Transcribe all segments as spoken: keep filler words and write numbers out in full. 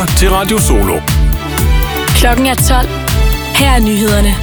lytter til Radio Solo. Klokken er tolv. Her er nyhederne.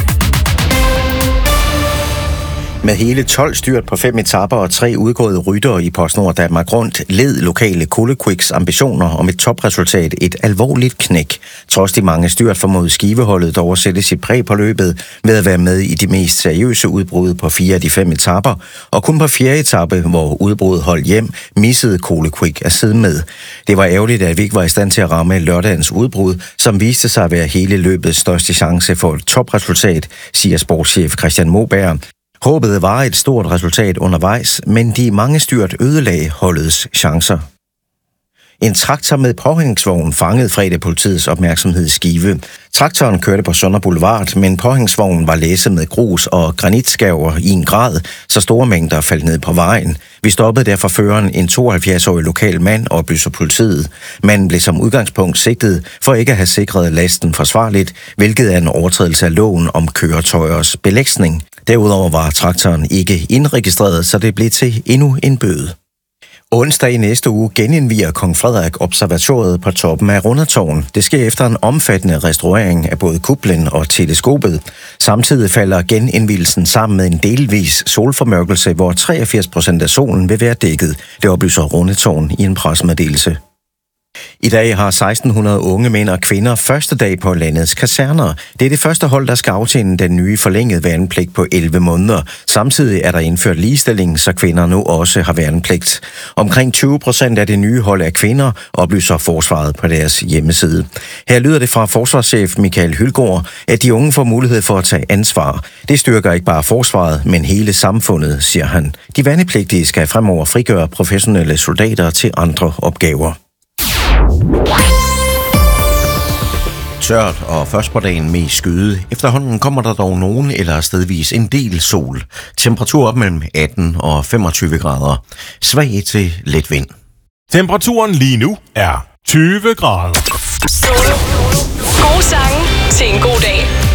Med hele tolv styrt på fem etaper og tre udgåede ryttere i PostNord Danmark Rundt, led lokale Kolequiks ambitioner om et topresultat et alvorligt knæk. Trods de mange styrt formåede skiveholdet dog at sætte sit præg på løbet ved at være med i de mest seriøse udbrud på fire af de fem etaper, og kun på fjerde etape, hvor udbruddet holdt hjem, missede Kolequik at sidde med. Det var ærgerligt, at vi ikke var i stand til at ramme lørdagens udbrud, som viste sig at være hele løbets største chance for et topresultat, siger sportschef Christian Moberg. Håbet var et stort resultat undervejs, men de mange styrt ødelagde holdets chancer. En traktor med påhængsvogn fangede fredag politiets opmærksomhed i Skive. Traktoren kørte på Sønder Boulevard, men påhængsvognen var læsset med grus og granitskærver i en grad, så store mængder faldt ned på vejen. Vi stoppede derfor føreren, en tooghalvfjerds-årig lokal mand, oplyser politiet. Manden blev som udgangspunkt sigtet for ikke at have sikret lasten forsvarligt, hvilket er en overtrædelse af loven om køretøjers belægsning. Derudover var traktoren ikke indregistreret, så det blev til endnu en bøde. Onsdag i næste uge genindviger Kong Frederik observatoriet på toppen af Rundetårn. Det sker efter en omfattende restaurering af både kuplen og teleskopet. Samtidig falder genindvielsen sammen med en delvis solformørkelse, hvor treogfirs procent af solen vil være dækket. Det oplyser Rundetårn i en pressemeddelelse. I dag har seksten hundrede unge mænd og kvinder første dag på landets kaserner. Det er det første hold, der skal aftjene den nye forlængede værnepligt på elleve måneder. Samtidig er der indført ligestilling, så kvinder nu også har værnepligt. Omkring tyve procent af det nye hold er kvinder, oplyser forsvaret på deres hjemmeside. Her lyder det fra forsvarschef Michael Hylgaard, at de unge får mulighed for at tage ansvar. Det styrker ikke bare forsvaret, men hele samfundet, siger han. De værnepligtige skal fremover frigøre professionelle soldater til andre opgaver. Tørt og først på dagen med skyde. Efterhånden kommer der dog nogen eller stedvis en del sol. Temperatur op mellem atten og femogtyve grader. Svag til let vind. Temperaturen lige nu er tyve grader. Solo. Gode sange til en god dag.